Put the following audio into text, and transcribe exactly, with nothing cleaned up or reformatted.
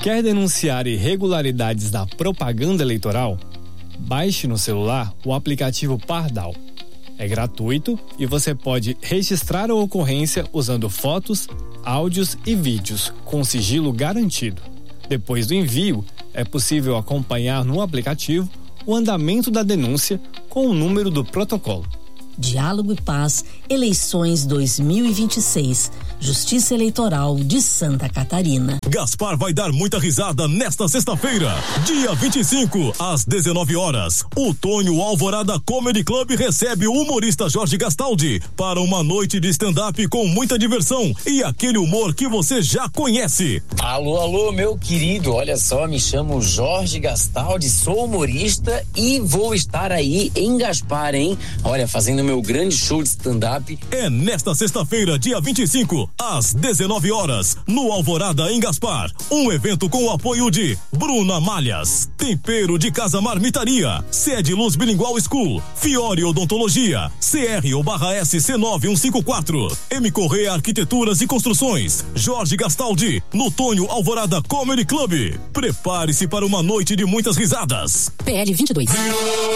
Quer denunciar irregularidades na propaganda eleitoral? Baixe no celular o aplicativo Pardal. É gratuito e você pode registrar a ocorrência usando fotos, áudios e vídeos com sigilo garantido. Depois do envio, é possível acompanhar no aplicativo o andamento da denúncia com o número do protocolo. Diálogo e Paz, eleições dois mil e vinte e seis. Justiça Eleitoral de Santa Catarina. Gaspar vai dar muita risada nesta sexta-feira, dia vinte e cinco, às dezenove horas. O Tonho Alvorada Comedy Club recebe o humorista Jorge Gastaldi para uma noite de stand-up com muita diversão e aquele humor que você já conhece. Alô, alô, meu querido, olha só, me chamo Jorge Gastaldi, sou humorista e vou estar aí em Gaspar, hein? Olha, fazendo meu grande show de stand-up. É nesta sexta-feira, dia vinte e cinco, às dezenove horas, no Alvorada em Gaspar. Um evento com o apoio de Bruna Malhas, Tempero de Casa Marmitaria, Sede Luz Bilingual School, Fiore Odontologia, C R ou barra S C nove um cinco quatro, M Correia Arquiteturas e Construções, Jorge Gastaldi, no Tonho Alvorada Comedy Club. Prepare-se para uma noite de muitas risadas. P L vinte e dois.